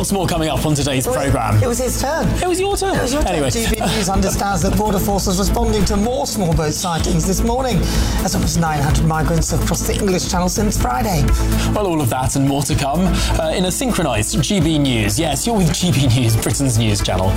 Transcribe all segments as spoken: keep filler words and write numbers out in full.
Lots more coming up on today's programme. It was his turn. It was your turn. It was your anyway. turn. G B News understands that Border Force is responding to more small boat sightings this morning, as almost nine hundred migrants have crossed the English Channel since Friday. Well, all of that and more to come uh, in a synchronised G B News. Yes, you're with G B News, Britain's news channel.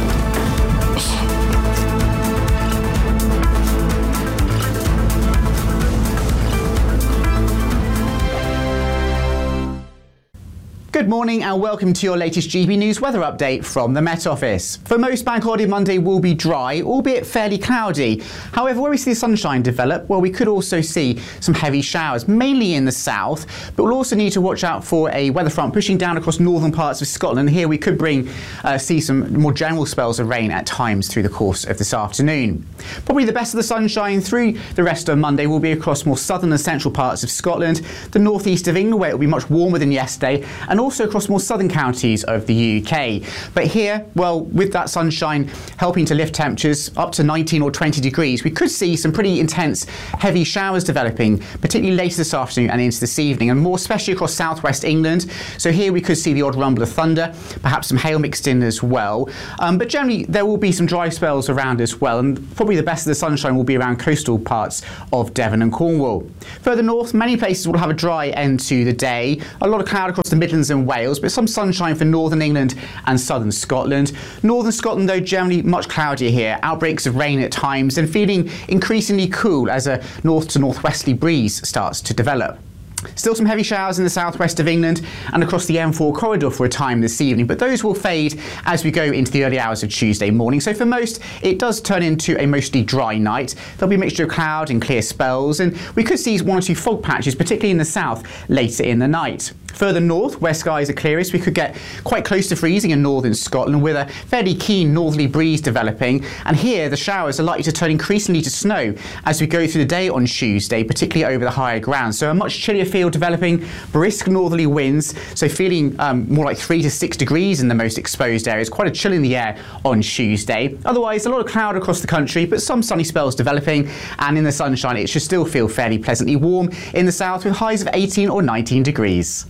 Good morning and welcome to your latest G B News weather update from the Met Office. For most, Bank Holiday Monday will be dry, albeit fairly cloudy. However, where we see the sunshine develop, well, we could also see some heavy showers, mainly in the south, but we'll also need to watch out for a weather front pushing down across northern parts of Scotland. Here we could bring uh, see some more general spells of rain at times through the course of this afternoon. Probably the best of the sunshine through the rest of Monday will be across more southern and central parts of Scotland, the northeast of England, where it will be much warmer than yesterday, and also across more southern counties of the U K. But here, well, with that sunshine helping to lift temperatures up to nineteen or twenty degrees, we could see some pretty intense heavy showers developing, particularly later this afternoon and into this evening, and more especially across southwest England. So here we could see the odd rumble of thunder, perhaps some hail mixed in as well. Um, but generally there will be some dry spells around as well, and probably the best of the sunshine will be around coastal parts of Devon and Cornwall. Further north, many places will have a dry end to the day. A lot of cloud across the Midlands and Wales, but some sunshine for northern England and southern Scotland. Northern Scotland, though, generally much cloudier here. Outbreaks of rain at times and feeling increasingly cool as a north to northwesterly breeze starts to develop. Still some heavy showers in the southwest of England and across the M four corridor for a time this evening, but those will fade as we go into the early hours of Tuesday morning. So for most, it does turn into a mostly dry night. There'll be a mixture of cloud and clear spells, and we could see one or two fog patches, particularly in the south, later in the night. Further north, where skies are clearest, we could get quite close to freezing in northern Scotland with a fairly keen northerly breeze developing, and here the showers are likely to turn increasingly to snow as we go through the day on Tuesday, particularly over the higher ground. So a much chillier feel developing, brisk northerly winds, so feeling um, more like three to six degrees in the most exposed areas, quite a chill in the air on Tuesday. Otherwise, a lot of cloud across the country, but some sunny spells developing, and in the sunshine it should still feel fairly pleasantly warm in the south with highs of eighteen or nineteen degrees.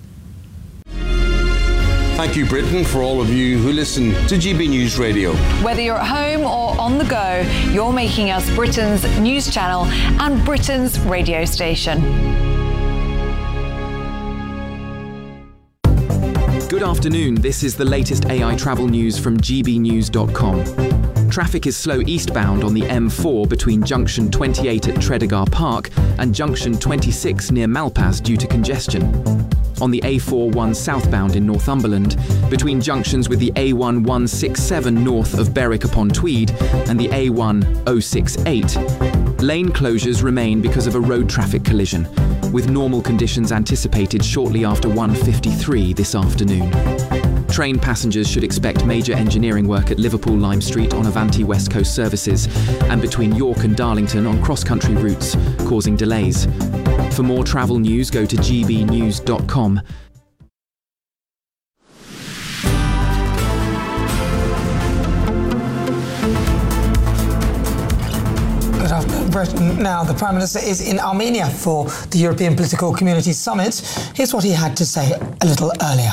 Thank you, Britain, for all of you who listen to G B News Radio. Whether you're at home or on the go, you're making us Britain's news channel and Britain's radio station. Good afternoon, this is the latest A I travel news from G B news dot com. Traffic is slow eastbound on the M four between junction twenty-eight at Tredegar Park and junction twenty-six near Malpas due to congestion. On the A forty-one southbound in Northumberland, between junctions with the A one one six seven north of Berwick upon Tweed and the A one oh six eight, lane closures remain because of a road traffic collision, with normal conditions anticipated shortly after one fifty-three this afternoon. Train passengers should expect major engineering work at Liverpool Lime Street on Avanti West Coast services and between York and Darlington on cross-country routes, causing delays. For more travel news, go to G B news dot com. Good afternoon, Britain. Now, the Prime Minister is in Armenia for the European Political Community Summit. Here's what he had to say a little earlier.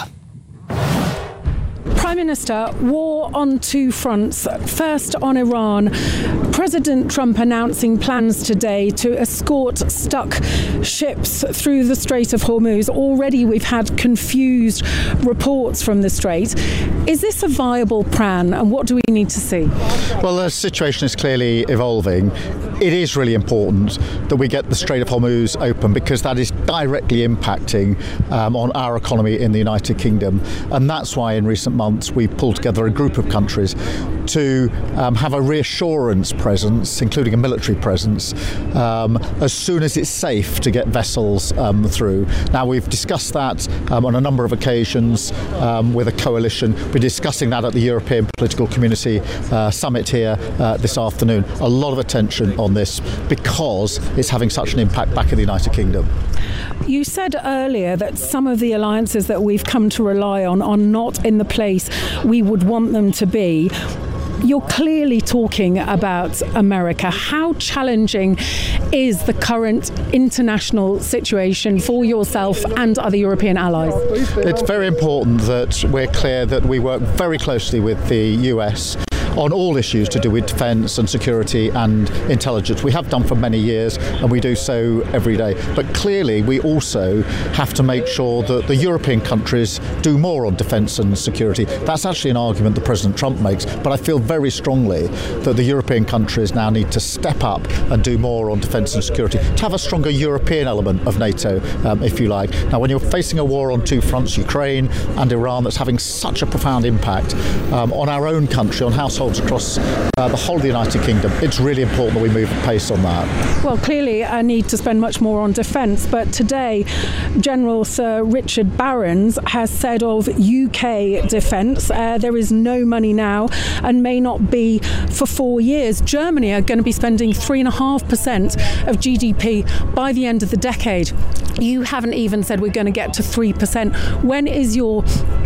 Prime Minister, war on two fronts. First on Iran. President Trump announcing plans today to escort stuck ships through the Strait of Hormuz. Already we've had confused reports from the Strait. Is this a viable plan, and what do we need to see? Well, the situation is clearly evolving. It is really important that we get the Strait of Hormuz open because that is directly impacting um, on our economy in the United Kingdom, and that's why in recent months we pulled together a group of countries to um, have a reassurance presence, including a military presence, um, as soon as it's safe to get vessels um, through. Now, we've discussed that um, on a number of occasions um, with a coalition. We're discussing that at the European Political Community uh, Summit here uh, this afternoon. A lot of attention on this because it's having such an impact back in the United Kingdom. You said earlier that some of the alliances that we've come to rely on are not in the place we would want them to be. you're clearly talking about America. How challenging is the current international situation for yourself and other European allies? It's very important that we're clear that we work very closely with the U S on all issues to do with defence and security and intelligence. We have done for many years, and we do so every day. But clearly, we also have to make sure that the European countries do more on defence and security. That's actually an argument that President Trump makes, but I feel very strongly that the European countries now need to step up and do more on defence and security, to have a stronger European element of NATO, um, if you like. Now, when you're facing a war on two fronts, Ukraine and Iran, that's having such a profound impact um, on our own country, on households across uh, the whole of the United Kingdom, it's really important that we move at pace on that. Well, clearly a need to spend much more on defence, but today General Sir Richard Barrons has said of U K defence, uh, there is no money now and may not be for four years. Germany are going to be spending three point five percent of G D P by the end of the decade. You haven't even said we're going to get to three percent. When is your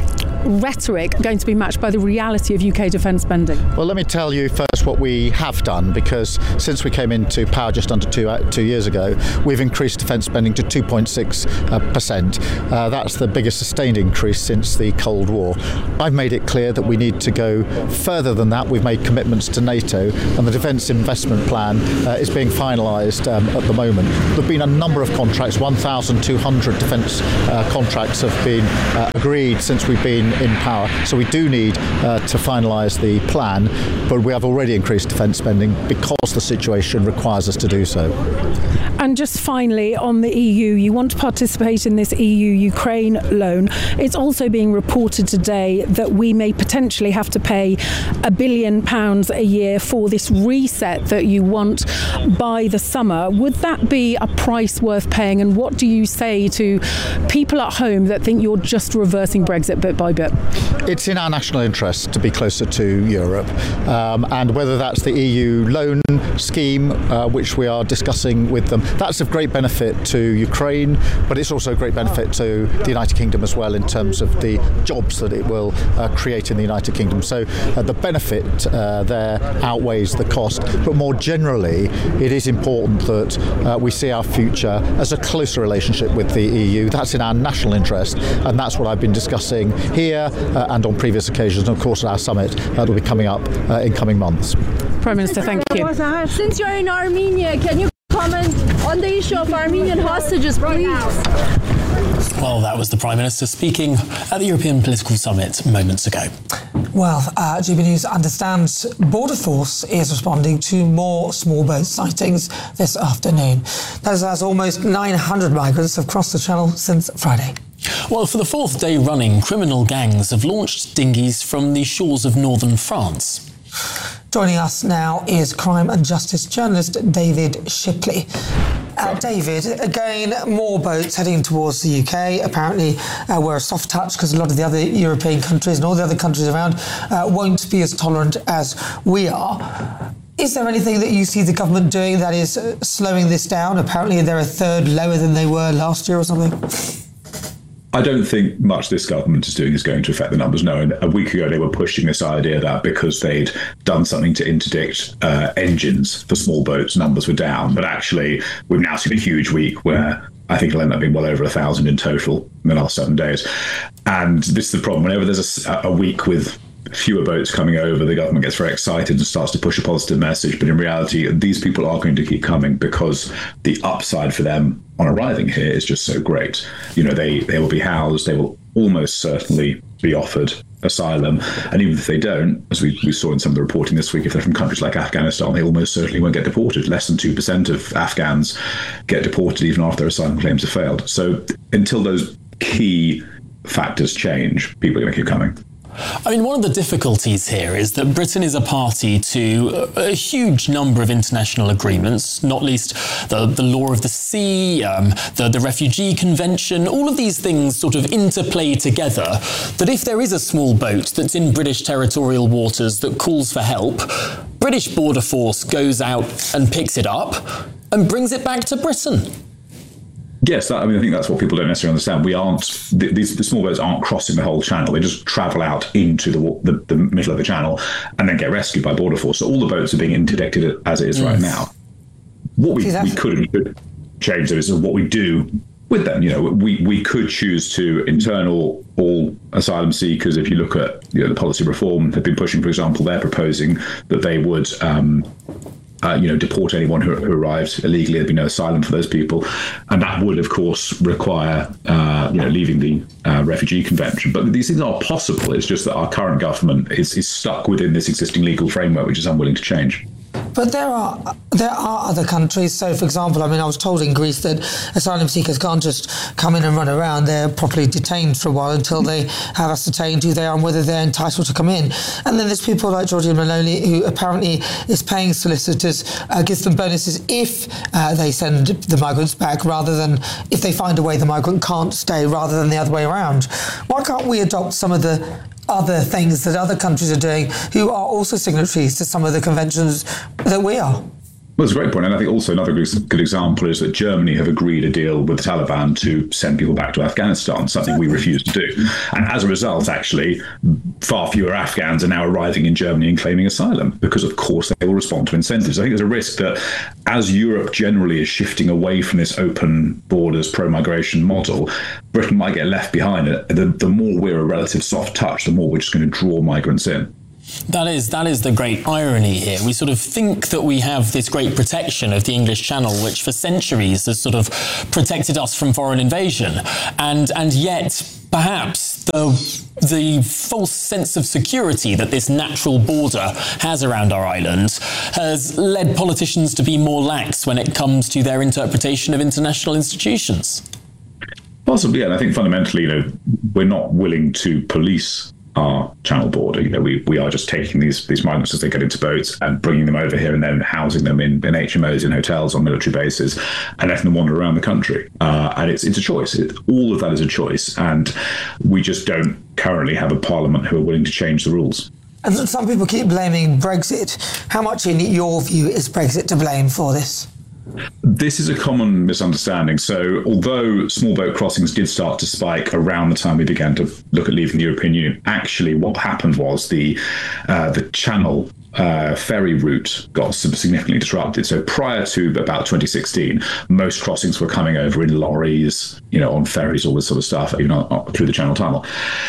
rhetoric going to be matched by the reality of U K defence spending? Well, let me tell you first what we have done, because since we came into power just under two, uh, two years ago, we've increased defence spending to two point six percent. Uh, that's the biggest sustained increase since the Cold War. I've made it clear that we need to go further than that. We've made commitments to NATO, and the Defence Investment Plan uh, is being finalised um, at the moment. There have been a number of contracts, one thousand two hundred defence uh, contracts have been uh, agreed since we've been in power, so we do need uh, to finalise the plan, but we have already increased defence spending because the situation requires us to do so. And just finally, on the E U, you want to participate in this E U Ukraine loan. It's also being reported today that we may potentially have to pay a billion pounds a year for this reset that you want by the summer. Would that be a price worth paying? And what do you say to people at home that think you're just reversing Brexit bit by bit? It's in our national interest to be closer to Europe, um, and whether that's the E U loan scheme, uh, which we are discussing with them, that's of great benefit to Ukraine, but it's also a great benefit to the United Kingdom as well in terms of the jobs that it will uh, create in the United Kingdom. So uh, the benefit uh, there outweighs the cost, but more generally it is important that uh, we see our future as a closer relationship with the E U. That's in our national interest, and that's what I've been discussing here uh, and on previous occasions, and of course at our summit that will be coming up uh, in coming months. Prime Minister, thank you. Since you're in Armenia, can you comment on the issue of Armenian hostages, please? Well, that was the Prime Minister speaking at the European Political Summit moments ago. Well, uh, G B News understands Border Force is responding to more small boat sightings this afternoon. Those as almost nine hundred migrants have crossed the Channel since Friday. Well, for the fourth day running, criminal gangs have launched dinghies from the shores of northern France. Joining us now is crime and justice journalist David Shipley. Uh, David, again, more boats heading towards the U K. Apparently, uh, we're a soft touch because a lot of the other European countries and all the other countries around uh, won't be as tolerant as we are. Is there anything that you see the government doing that is uh, slowing this down? Apparently, they're a third lower than they were last year or something. I don't think much this government is doing is going to affect the numbers. No, and a week ago they were pushing this idea that because they'd done something to interdict uh, engines for small boats, numbers were down. But actually, we've now seen a huge week where I think it'll end up being well over a thousand in total in the last seven days. And this is the problem. Whenever there's a, a week with fewer boats coming over, the government gets very excited and starts to push a positive message. But in reality, these people are going to keep coming because the upside for them on arriving here is just so great. You know, they, they will be housed, they will almost certainly be offered asylum. And even if they don't, as we, we saw in some of the reporting this week, if they're from countries like Afghanistan, they almost certainly won't get deported. Less than two percent of Afghans get deported even after their asylum claims have failed. So until those key factors change, people are going to keep coming. I mean, one of the difficulties here is that Britain is a party to a huge number of international agreements, not least the, the law of the sea, um, the, the Refugee Convention. All of these things sort of interplay together, that if there is a small boat that's in British territorial waters that calls for help, British Border Force goes out and picks it up and brings it back to Britain. Yes, that, I mean, I think that's what people don't necessarily understand. We aren't, the, these the small boats aren't crossing the whole channel. They just travel out into the, the the middle of the channel and then get rescued by Border Force. So all the boats are being interdicted as it is yes. right now. What we, we could and should change though is what we do with them. You know, we, we could choose to internal all asylum seekers. If you look at you know, the policy reform they've been pushing, for example, they're proposing that they would um, Uh, you know, deport anyone who, who arrives illegally. There'd be no asylum for those people, and that would, of course, require uh, you know leaving the uh, Refugee Convention. But these things are possible. It's just that our current government is, is stuck within this existing legal framework, which is unwilling to change. But there are there are other countries. So, for example, I mean, I was told in Greece that asylum seekers can't just come in and run around. They're properly detained for a while until they have ascertained who they are and whether they're entitled to come in. And then there's people like Giorgia Meloni, who apparently is paying solicitors, uh, gives them bonuses if uh, they send the migrants back, rather than if they find a way the migrant can't stay, rather than the other way around. Why can't we adopt some of the other things that other countries are doing who are also signatories to some of the conventions that we are? Well, that's a great point. And I think also another good example is that Germany have agreed a deal with the Taliban to send people back to Afghanistan, something we refuse to do. And as a result, actually, far fewer Afghans are now arriving in Germany and claiming asylum because, of course, they will respond to incentives. I think there's a risk that as Europe generally is shifting away from this open borders, pro-migration model, Britain might get left behind. The, the more we're a relative soft touch, the more we're just going to draw migrants in. That is that is the great irony here. We sort of think that we have this great protection of the English Channel, which for centuries has sort of protected us from foreign invasion, and and yet perhaps the the false sense of security that this natural border has around our island has led politicians to be more lax when it comes to their interpretation of international institutions. Possibly, and I think fundamentally, you know, we're not willing to police our channel border. You know, we, we are just taking these these migrants as they get into boats and bringing them over here and then housing them in, in H M Os, in hotels, on military bases, and letting them wander around the country. Uh, and it's it's a choice. It, all of that is a choice, and we just don't currently have a parliament who are willing to change the rules. And some people keep blaming Brexit. How much, in your view, is Brexit to blame for this? This is a common misunderstanding. So although small boat crossings did start to spike around the time we began to look at leaving the European Union, actually what happened was the uh, the channel uh, ferry route got significantly disrupted. So prior to about twenty sixteen, most crossings were coming over in lorries, you know, on ferries, all this sort of stuff, even on, on, through the Channel Tunnel.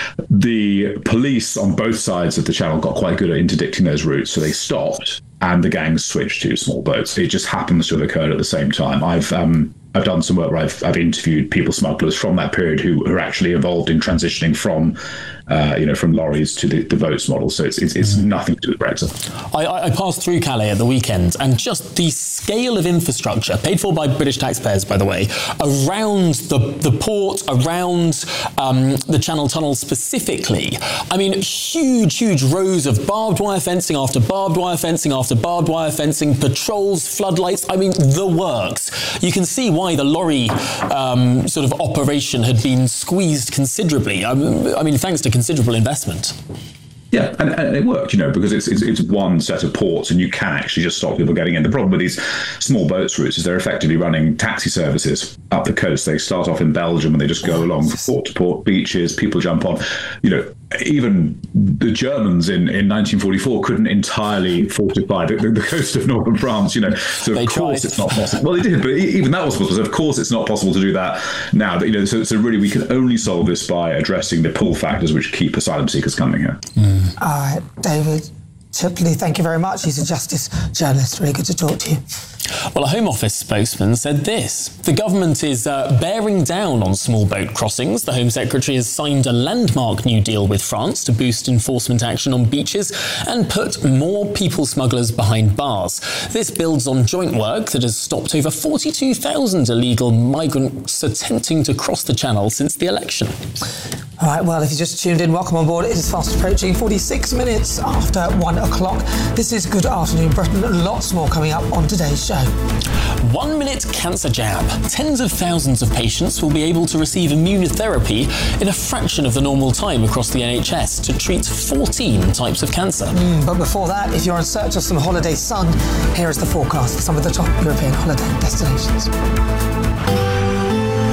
The police on both sides of the channel got quite good at interdicting those routes, so they stopped. And the gangs switched to small boats. It just happens to have occurred at the same time. I've um, I've done some work where I've, I've interviewed people smugglers from that period who are actually involved in transitioning from, uh, you know, from lorries to the, the boats model. So it's it's, it's nothing to do with Brexit. I, I passed through Calais at the weekend, and just the scale of infrastructure, paid for by British taxpayers, by the way, around the, the port, around um, the Channel Tunnel specifically. I mean, huge, huge rows of barbed wire fencing after barbed wire fencing after barbed wire fencing, patrols, floodlights. I mean, the works. You can see why the lorry um, sort of operation had been squeezed considerably. I mean, I mean thanks to considerable investment. Yeah, and, and it worked, you know, because it's, it's it's one set of ports and you can actually just stop people getting in. The problem with these small boats routes is they're effectively running taxi services up the coast. They start off in Belgium and they just go along port to port, beaches, people jump on. You know, even the Germans in, in nineteen forty-four couldn't entirely fortify the, the coast of northern France, you know. So of they course tried. It's not possible. Well, they did, but even that was possible. So of course it's not possible to do that now. You know, so, so really we can only solve this by addressing the pull factors which keep asylum seekers coming here. Mm. All right, David Shipley, thank you very much. He's a justice journalist. Really good to talk to you. Well, a Home Office spokesman said this. The government is uh, bearing down on small boat crossings. The Home Secretary has signed a landmark new deal with France to boost enforcement action on beaches and put more people smugglers behind bars. This builds on joint work that has stopped over forty-two thousand illegal migrants attempting to cross the channel since the election. All right, well, if you just tuned in, welcome on board. It is fast approaching forty-six minutes after one o'clock. This is Good Afternoon Britain. Lots more coming up on today's show. One minute cancer jab. Tens of thousands of patients will be able to receive immunotherapy in a fraction of the normal time across the N H S to treat fourteen types of cancer. Mm, but before that, if you're in search of some holiday sun, here is the forecast for some of the top European holiday destinations.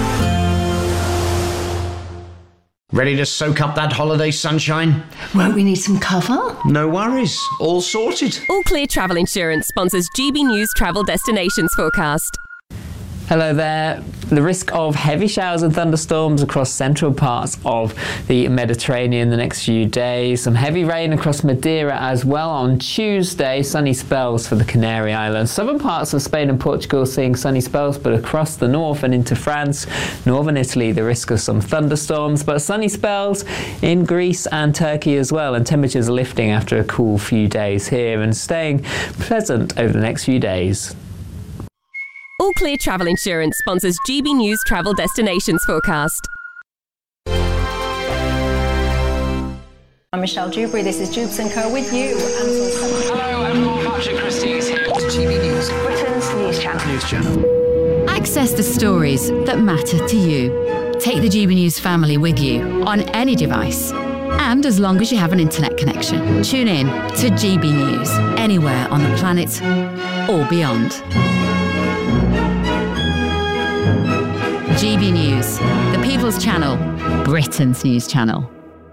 Ready to soak up that holiday sunshine? Won't we need some cover? No worries. All sorted. All Clear Travel Insurance sponsors G B News Travel Destinations Forecast. Hello there. The risk of heavy showers and thunderstorms across central parts of the Mediterranean the next few days. Some heavy rain across Madeira as well on Tuesday. Sunny spells for the Canary Islands. Southern parts of Spain and Portugal seeing sunny spells, but across the north and into France, northern Italy, the risk of some thunderstorms, but sunny spells in Greece and Turkey as well. And temperatures are lifting after a cool few days here and staying pleasant over the next few days. All Clear Travel Insurance sponsors G B News Travel Destinations Forecast. I'm Michelle Dewberry. This is Jubes and Co with you. Hello, I'm Paul Patrick Christie's here at G B News, Britain's news channel. News channel. Access the stories that matter to you. Take the G B News family with you on any device. And as long as you have an internet connection, tune in to G B News anywhere on the planet or beyond. G B News, the People's Channel, Britain's news channel.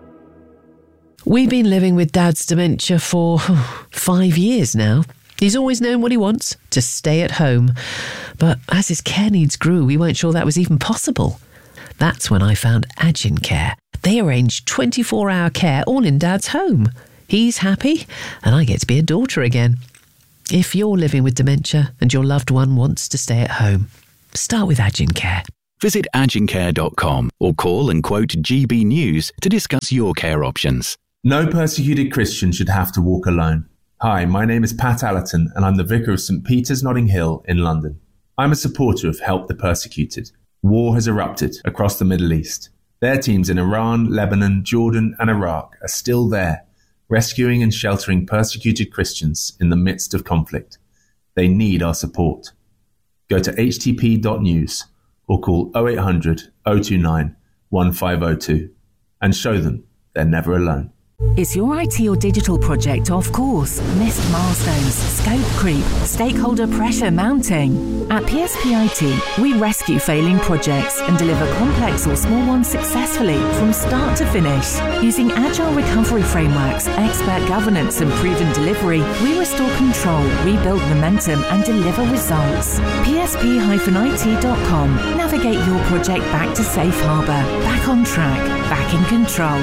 We've been living with Dad's dementia for oh, five years now. He's always known what he wants, to stay at home. But as his care needs grew, we weren't sure that was even possible. That's when I found Agin Care. They arrange twenty-four hour care all in Dad's home. He's happy, and I get to be a daughter again. If you're living with dementia and your loved one wants to stay at home, start with Agin Care. Visit agin care dot com or call and quote G B News to discuss your care options. No persecuted Christian should have to walk alone. Hi, my name is Pat Allerton and I'm the Vicar of St Peter's Notting Hill in London. I'm a supporter of Help the Persecuted. War has erupted across the Middle East. Their teams in Iran, Lebanon, Jordan and Iraq are still there, rescuing and sheltering persecuted Christians in the midst of conflict. They need our support. Go to h t p dot news or call oh eight hundred, oh two nine, one five oh two and show them they're never alone. Is your I T or digital project off course? Missed milestones, scope creep, stakeholder pressure mounting? At P S P I T, we rescue failing projects and deliver complex or small ones successfully from start to finish. Using agile recovery frameworks, expert governance and proven delivery, we restore control, rebuild momentum and deliver results. P S P I T dot com. Navigate your project back to safe harbour, back on track, back in control.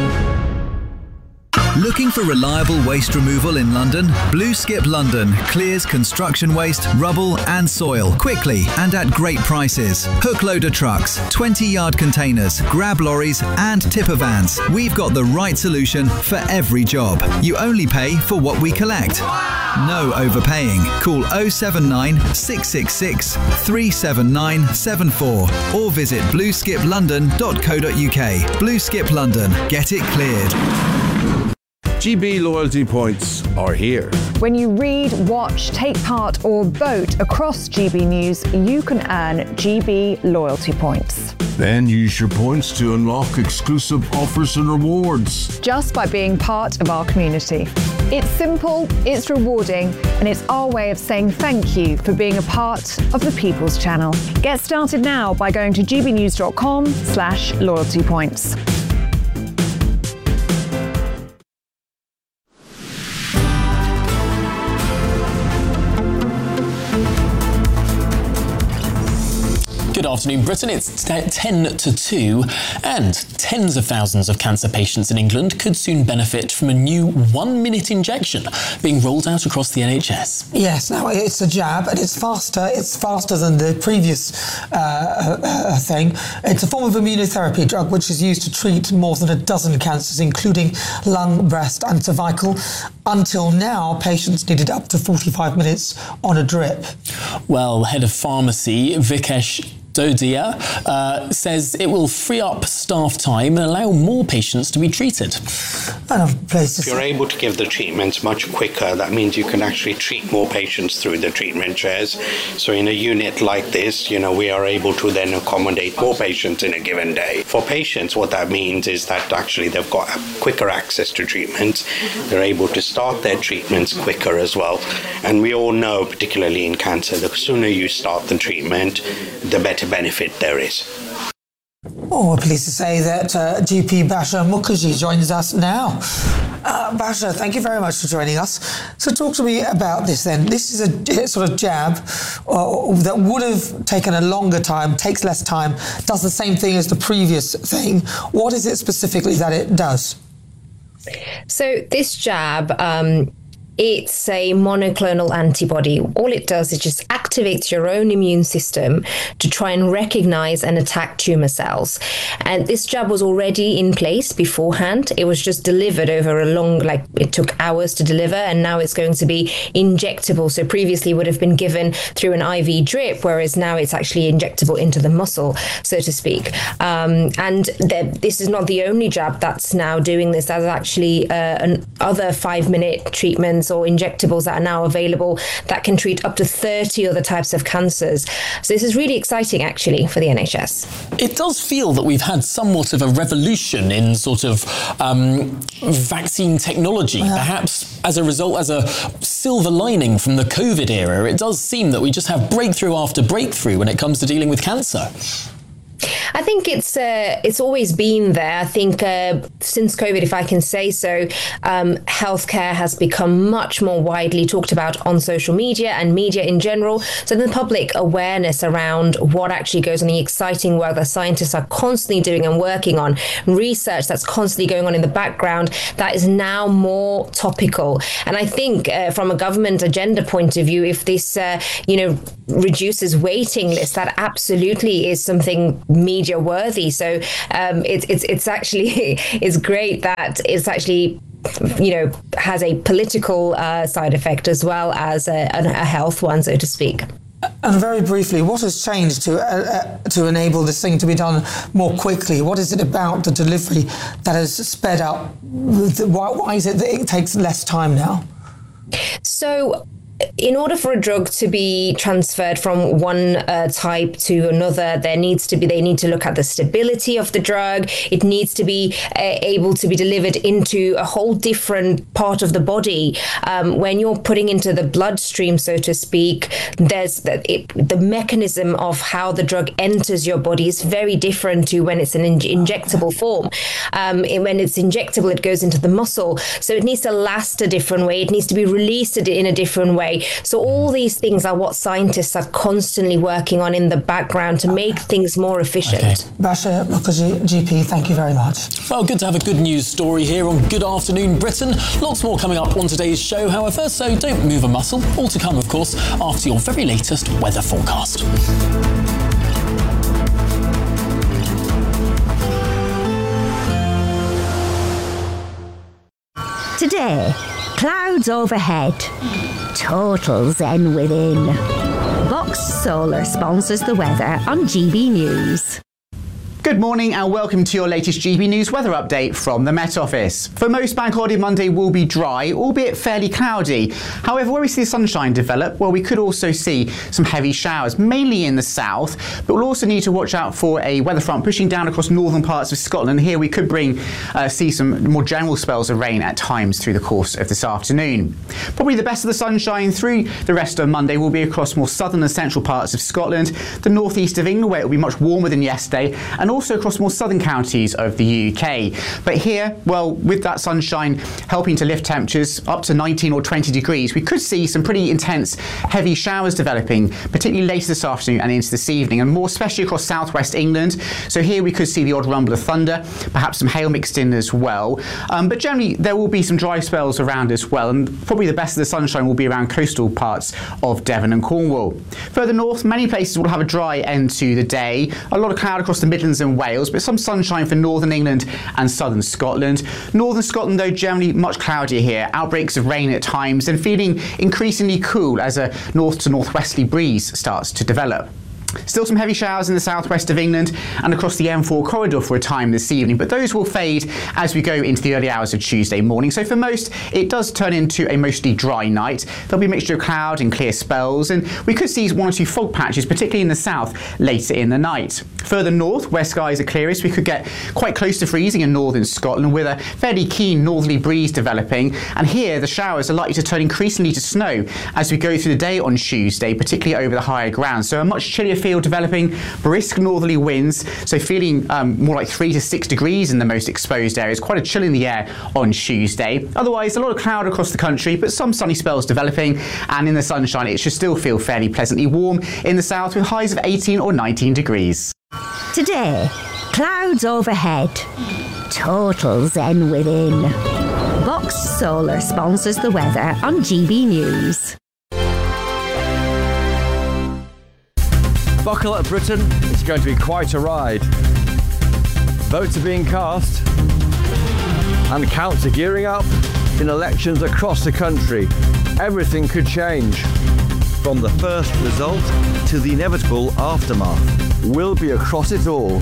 Looking for reliable waste removal in London? Blue Skip London clears construction waste, rubble and soil quickly and at great prices. Hook loader trucks, twenty yard containers, grab lorries and tipper vans. We've got the right solution for every job. You only pay for what we collect. No overpaying. Call oh seven nine, six six six, three seven nine seven four or visit blue skip london dot co dot uk. Blue Skip London. Get it cleared. G B loyalty points are here. When you read, watch, take part or vote across G B News, you can earn G B loyalty points. Then use your points to unlock exclusive offers and rewards. Just by being part of our community. It's simple, it's rewarding, and it's our way of saying thank you for being a part of the People's Channel. Get started now by going to g b news dot com slash loyalty points. Good afternoon, Britain. It's ten to two, and tens of thousands of cancer patients in England could soon benefit from a new one-minute injection being rolled out across the N H S. Yes, now it's a jab, and it's faster. It's faster than the previous uh, uh, thing. It's a form of immunotherapy drug which is used to treat more than a dozen cancers, including lung, breast, and cervical. Until now, patients needed up to forty-five minutes on a drip. Well, head of pharmacy Vikesh Dodia uh, says it will free up staff time and allow more patients to be treated. If you're able to give the treatments much quicker, that means you can actually treat more patients through the treatment chairs. So in a unit like this, you know, we are able to then accommodate more patients in a given day. For patients, what that means is that actually they've got quicker access to treatments. They're able to start their treatments quicker as well. And we all know, particularly in cancer, the sooner you start the treatment, the better benefit there is. Oh, we're pleased to say that uh, G P Basha Mukherjee joins us now. Uh, Basha, thank you very much for joining us. So talk to me about this then. This is a sort of jab uh, that would have taken a longer time, takes less time, does the same thing as the previous thing. What is it specifically that it does? So this jab, um, it's a monoclonal antibody. All it does is just activates your own immune system to try and recognize and attack tumor cells. And this jab was already in place beforehand. It was just delivered over a long, like it took hours to deliver, and now it's going to be injectable. So previously it would have been given through an I V drip, whereas now it's actually injectable into the muscle, so to speak. Um, and the, this is not the only jab that's now doing this. There's actually uh, an other five-minute treatments or injectables that are now available that can treat up to thirty other types of cancers. So this is really exciting, actually, for the N H S. It does feel that we've had somewhat of a revolution in sort of um, vaccine technology. Yeah. Perhaps as a result, as a silver lining from the COVID era, it does seem that we just have breakthrough after breakthrough when it comes to dealing with cancer. I think it's uh, it's always been there. I think uh, since COVID, if I can say so, um, healthcare has become much more widely talked about on social media and media in general. So the public awareness around what actually goes on, the exciting work that scientists are constantly doing and working on, research that's constantly going on in the background, that is now more topical. And I think uh, from a government agenda point of view, if this, uh, you know, reduces waiting lists, that absolutely is something media worthy. So um, it, it's it's actually it's great that it's actually, you know, has a political uh, side effect as well as a, a health one, so to speak. And very briefly, what has changed to uh, uh, to enable this thing to be done more quickly? What is it about the delivery that has sped up? Why, why is it that it takes less time now? So in order for a drug to be transferred from one uh, type to another, there needs to be, they need to look at the stability of the drug. It needs to be uh, able to be delivered into a whole different part of the body. Um, when you're putting into the bloodstream, so to speak, there's the, it, the mechanism of how the drug enters your body is very different to when it's an in- injectable form. Um, it, when it's injectable, it goes into the muscle. So it needs to last a different way. It needs to be released in a different way. So all these things are what scientists are constantly working on in the background to make things more efficient. Okay. Basha Mukherjee, G P, thank you very much. Well, good to have a good news story here on Good Afternoon Britain. Lots more coming up on today's show, however, so don't move a muscle. All to come, of course, after your very latest weather forecast. Today, clouds overhead, total zen within. Vox Solar sponsors the weather on G B News. Good morning and welcome to your latest G B News weather update from the Met Office. For most, Bank Holiday Monday will be dry, albeit fairly cloudy. However, where we see the sunshine develop, well, we could also see some heavy showers, mainly in the south, but we'll also need to watch out for a weather front pushing down across northern parts of Scotland. Here we could bring uh, see some more general spells of rain at times through the course of this afternoon. Probably the best of the sunshine through the rest of Monday will be across more southern and central parts of Scotland, the northeast of England, where it will be much warmer than yesterday, and also across more southern counties of the U K. But here, well, with that sunshine helping to lift temperatures up to nineteen or twenty degrees, we could see some pretty intense heavy showers developing, particularly later this afternoon and into this evening, and more especially across southwest England. So here we could see the odd rumble of thunder, perhaps some hail mixed in as well. Um, but generally there will be some dry spells around as well, and probably the best of the sunshine will be around coastal parts of Devon and Cornwall. Further north, many places will have a dry end to the day. A lot of cloud across the Midlands and Wales, but some sunshine for northern England and southern Scotland. Northern Scotland, though, generally much cloudier here. Outbreaks of rain at times and feeling increasingly cool as a north to northwesterly breeze starts to develop. Still some heavy showers in the southwest of England and across the M four corridor for a time this evening, but those will fade as we go into the early hours of Tuesday morning. So for most, it does turn into a mostly dry night. There'll be a mixture of cloud and clear spells, and we could see one or two fog patches, particularly in the south, later in the night. Further north, where skies are clearest, we could get quite close to freezing in northern Scotland with a fairly keen northerly breeze developing, and here the showers are likely to turn increasingly to snow as we go through the day on Tuesday, particularly over the higher ground. So a much chillier field developing, brisk northerly winds, so feeling um, more like three to six degrees in the most exposed areas. Quite a chill in the air on Tuesday. Otherwise, a lot of cloud across the country, but some sunny spells developing, and in the sunshine it should still feel fairly pleasantly warm in the south with highs of eighteen or nineteen degrees. Today, clouds overhead, total zen within. Box Solar sponsors the weather on G B News. Buckle up, Britain. It's going to be quite a ride. Votes are being cast and counts are gearing up in elections across the country. Everything could change. From the first result to the inevitable aftermath, we'll be across it all.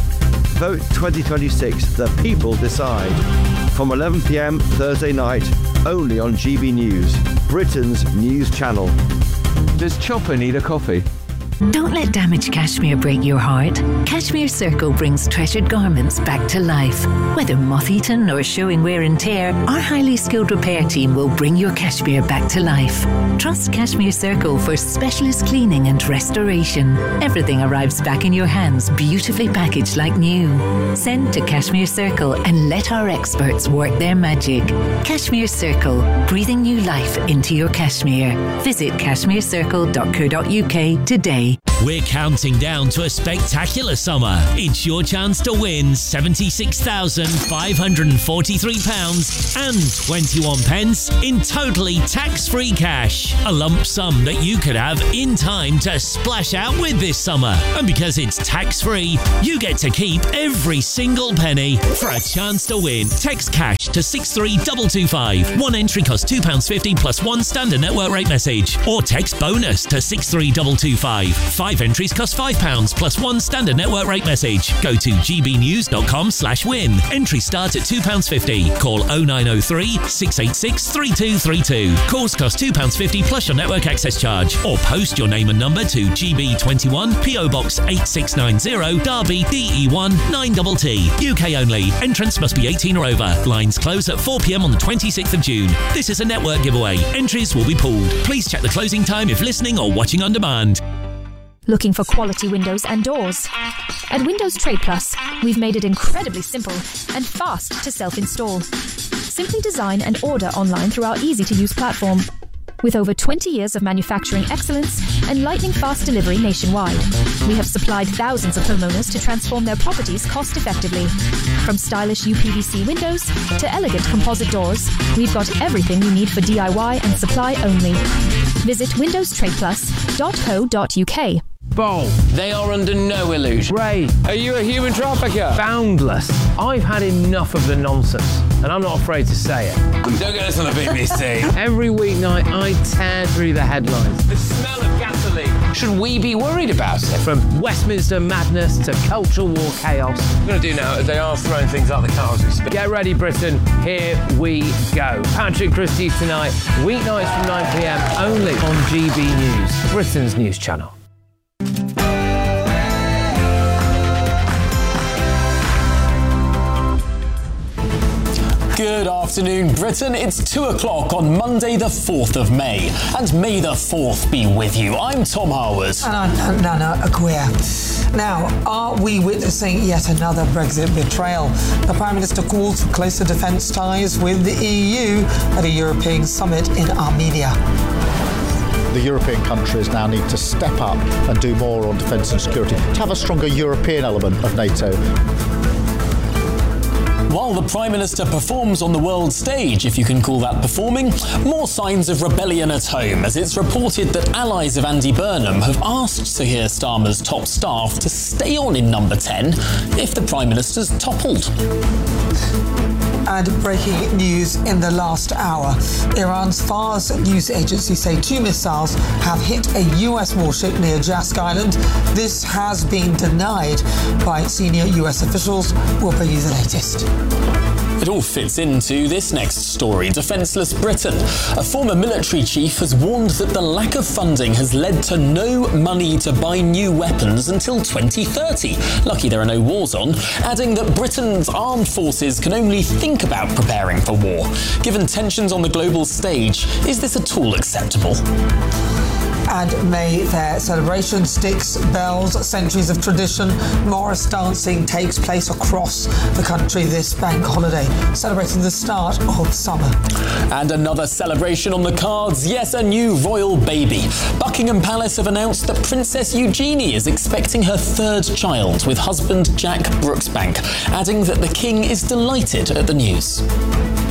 Vote twenty twenty-six, the people decide. From eleven p m Thursday night, only on G B News, Britain's news channel. Does Chopper need a coffee? Don't let damaged cashmere break your heart. Cashmere Circle brings treasured garments back to life. Whether moth-eaten or showing wear and tear, our highly skilled repair team will bring your cashmere back to life. Trust Cashmere Circle for specialist cleaning and restoration. Everything arrives back in your hands, beautifully packaged like new. Send to Cashmere Circle and let our experts work their magic. Cashmere Circle, breathing new life into your cashmere. Visit cashmere circle dot co dot u k today. We're counting down to a spectacular summer. It's your chance to win seventy-six thousand five hundred forty-three pounds and twenty-one pence in totally tax-free cash. A lump sum that you could have in time to splash out with this summer. And because it's tax-free, you get to keep every single penny. For a chance to win, text cash to six three two two five. One entry costs two pounds fifty plus one standard network rate message. Or text bonus to six three two two five. Five entries cost five pounds plus one standard network rate message. Go to g b news dot com slash win. Entries start at two pounds fifty. Call oh nine oh three, six eight six, three two three two. Calls cost two pounds fifty plus your network access charge. Or post your name and number to G B twenty-one, P O Box eight six nine zero, Derby, D E one nine T T. U K only. Entrance must be eighteen or over. Lines close at four p m on the twenty-sixth of June. This is a network giveaway. Entries will be pooled. Please check the closing time if listening or watching on demand. Looking for quality windows and doors? At Windows Trade Plus, we've made it incredibly simple and fast to self-install. Simply design and order online through our easy-to-use platform. With over twenty years of manufacturing excellence and lightning-fast delivery nationwide, we have supplied thousands of homeowners to transform their properties cost-effectively. From stylish U P V C windows to elegant composite doors, we've got everything you need for D I Y and supply only. Visit windows trade plus dot co dot u k. Bold. They are under no illusion. Ray, are you a human trafficker? Boundless. I've had enough of the nonsense, and I'm not afraid to say it. Don't get this on the B B C. Every weeknight, I tear through the headlines. The smell of gasoline. Should we be worried about it? From Westminster madness to cultural war chaos. What we're going to do now is they are throwing things out the car as we speak. Get ready, Britain. Here we go. Patrick Christie's tonight, weeknights from nine p m, only on G B News, Britain's news channel. Good afternoon, Britain. It's two o'clock on Monday, the fourth of May. And may the fourth be with you. I'm Tom Harwood. And I'm Nana Acquia. Now, are we witnessing yet another Brexit betrayal? The Prime Minister calls for closer defence ties with the E U at a European summit in Armenia. The European countries now need to step up and do more on defence and security, to have a stronger European element of NATO. While the Prime Minister performs on the world stage, if you can call that performing, more signs of rebellion at home, as it's reported that allies of Andy Burnham have asked Sir Keir Starmer's top staff to stay on in number ten if the Prime Minister's toppled. And breaking news in the last hour. Iran's Fars news agency say two missiles have hit a U S warship near Jask Island. This has been denied by senior U S officials. We'll bring you the latest. It all fits into this next story. Defenceless Britain. A former military chief has warned that the lack of funding has led to no money to buy new weapons until twenty thirty. Lucky there are no wars on, adding that Britain's armed forces can only think about preparing for war. Given tensions on the global stage, is this at all acceptable? and May their celebration. Sticks, bells, centuries of tradition. Morris dancing takes place across the country this bank holiday, celebrating the start of summer. And another celebration on the cards. Yes, a new royal baby. Buckingham Palace have announced that Princess Eugenie is expecting her third child with husband Jack Brooksbank, adding that the King is delighted at the news.